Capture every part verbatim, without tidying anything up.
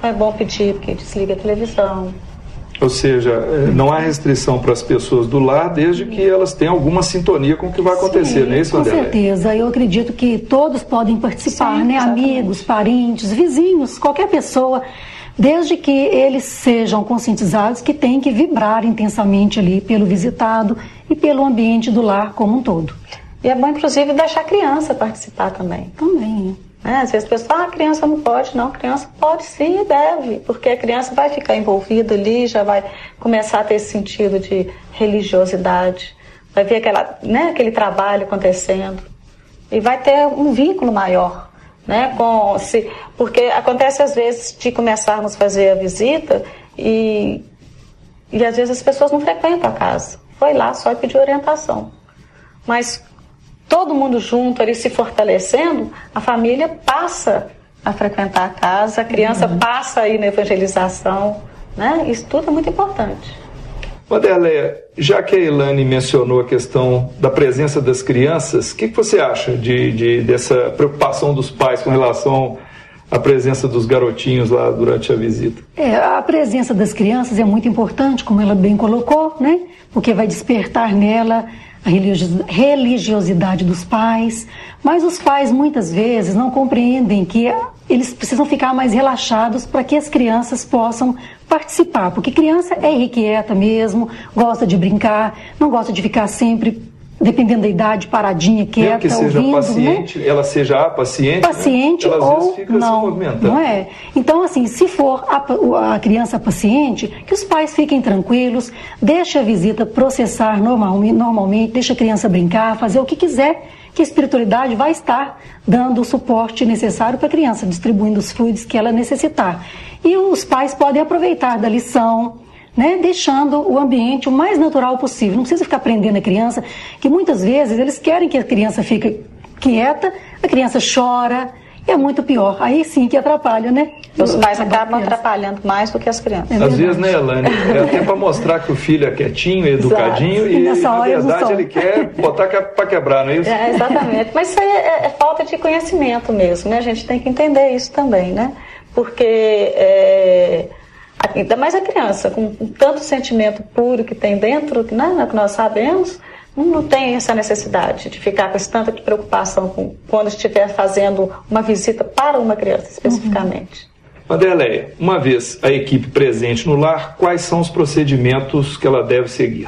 Então é bom pedir que desligue a televisão. Ou seja, não há restrição para as pessoas do lar, desde que elas tenham alguma sintonia com o que vai acontecer, Sim, não é isso, com Wanderleia? certeza. Eu acredito que todos podem participar, Sim, né? exatamente. Amigos, parentes, vizinhos, qualquer pessoa, desde que eles sejam conscientizados que tem que vibrar intensamente ali pelo visitado e pelo ambiente do lar como um todo. E é bom, inclusive, deixar a criança participar também. Também. Né? Às vezes a pessoa fala, ah, a criança não pode. Não, a criança pode sim e deve, porque a criança vai ficar envolvida ali, já vai começar a ter esse sentido de religiosidade, vai ver aquela, né, aquele trabalho acontecendo e vai ter um vínculo maior, né, com, se, porque acontece às vezes de começarmos a fazer a visita e, e às vezes as pessoas não frequentam a casa, foi lá só pedir orientação, mas todo mundo junto ali se fortalecendo, a família passa a frequentar a casa, a criança uhum. passa a ir na evangelização, né? Isso tudo é muito importante. Wanderleia, já que a Elaine mencionou a questão da presença das crianças, o que, que você acha de, de, dessa preocupação dos pais com relação à presença dos garotinhos lá durante a visita? É, a presença das crianças é muito importante, como ela bem colocou, né? Porque vai despertar nela a religiosidade dos pais, mas os pais muitas vezes não compreendem que eles precisam ficar mais relaxados para que as crianças possam participar, porque criança é irrequieta mesmo, gosta de brincar, não gosta de ficar sempre, dependendo da idade, paradinha, quieta, que seja ouvindo, paciente, né? Ela seja a paciente, paciente, né? Ela às ou vezes fica não, se movimentando. não é? Então, assim, se for a, a criança paciente, que os pais fiquem tranquilos, deixe a visita processar normalmente, normalmente, deixe a criança brincar, fazer o que quiser, que a espiritualidade vai estar dando o suporte necessário para a criança, distribuindo os fluidos que ela necessitar. E os pais podem aproveitar da lição, né, deixando o ambiente o mais natural possível. Não precisa ficar prendendo a criança, que muitas vezes eles querem que a criança fique quieta, a criança chora, e é muito pior. Aí sim que atrapalha, né? Os pais acabam atrapalhando mais do que as crianças. É Às vezes, né, Elaine? É até para mostrar que o filho é quietinho, educadinho, Exato. e, E na verdade ele ele quer botar para quebrar, não é isso? É, exatamente. Mas isso aí é, é falta de conhecimento mesmo, né? A gente tem que entender isso também, né? Porque é, ainda mais a criança, com tanto sentimento puro que tem dentro, né, que nós sabemos, não tem essa necessidade de ficar com essa tanta preocupação com, quando estiver fazendo uma visita para uma criança especificamente. Uhum. Wanderleia, uma vez a equipe presente no lar, quais são os procedimentos que ela deve seguir?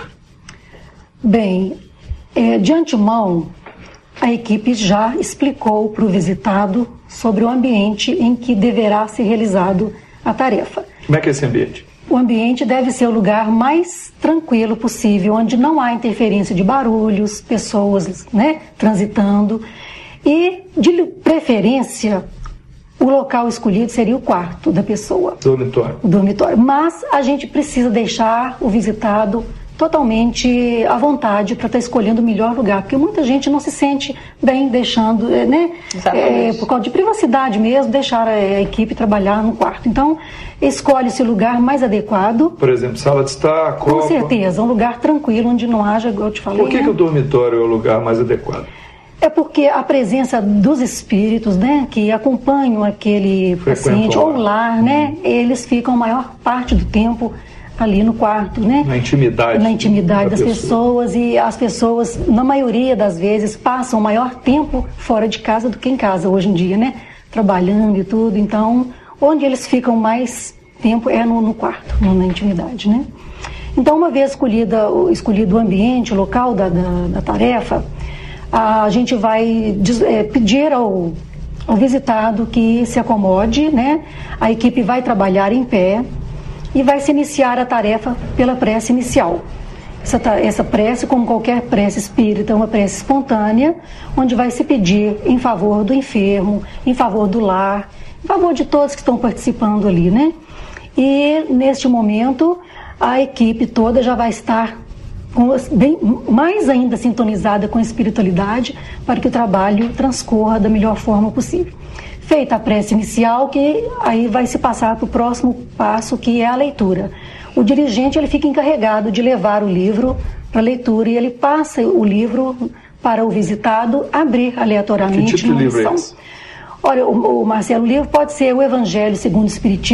Bem, é, de antemão, a equipe já explicou para o visitado sobre o ambiente em que deverá ser realizado a tarefa. Como é que é esse ambiente? O ambiente deve ser o lugar mais tranquilo possível, onde não há interferência de barulhos, pessoas, né, transitando. E, de preferência, o local escolhido seria o quarto da pessoa. Dormitório. O dormitório. Mas a gente precisa deixar o visitado totalmente à vontade para estar escolhendo o melhor lugar, porque muita gente não se sente bem deixando, né, é, por causa de privacidade mesmo, deixar a, a equipe trabalhar no quarto. Então, escolhe-se o lugar mais adequado. Por exemplo, sala de estar, copa. Com certeza, um lugar tranquilo, onde não haja, igual eu te falei. Por que, né? que o dormitório é o lugar mais adequado? É porque a presença dos espíritos, né, que acompanham aquele paciente ou lar, né, eles ficam a maior parte do tempo ali no quarto, né? Na intimidade. Na intimidade da das pessoa. pessoas, e as pessoas, na maioria das vezes, passam o maior tempo fora de casa do que em casa hoje em dia, né? Trabalhando e tudo. Então, onde eles ficam mais tempo é no, no quarto, na intimidade, né? Então, uma vez escolhida, escolhido o ambiente, o local da, da, da tarefa, a gente vai é, pedir ao, ao visitado que se acomode, né? A equipe vai trabalhar em pé e vai se iniciar a tarefa pela prece inicial. Essa, essa prece, como qualquer prece espírita, é uma prece espontânea, onde vai se pedir em favor do enfermo, em favor do lar, em favor de todos que estão participando ali, né? E, neste momento, a equipe toda já vai estar com, bem, mais ainda sintonizada com a espiritualidade, para que o trabalho transcorra da melhor forma possível. Feita a prece inicial, que aí vai se passar para o próximo passo, que é a leitura. O dirigente ele fica encarregado de levar o livro para leitura e ele passa o livro para o visitado abrir aleatoriamente. Que tipo de livro é esse? Olha, o, o Marcelo, o livro pode ser o Evangelho segundo o Espiritismo,